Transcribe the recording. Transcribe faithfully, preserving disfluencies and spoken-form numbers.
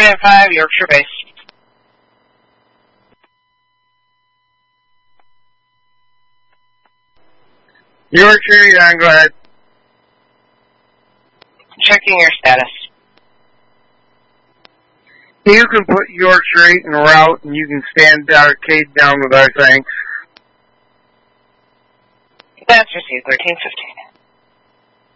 Command five, Yorkshire base. Yorkshire, you're on, go ahead. Checking your status. You can put Yorkshire eight in route, and you can stand Arcade down with our thanks. That's received, thirteen fifteen.